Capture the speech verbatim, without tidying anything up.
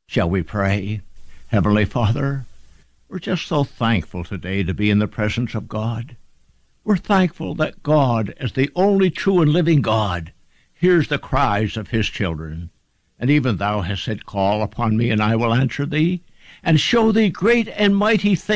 Shall we pray? Heavenly Father, we're just so thankful today to be in the presence of God. We're thankful that God, as the only true and living God, hears the cries of his children. And even thou hast said, call upon me, and I will answer thee, and show thee great and mighty things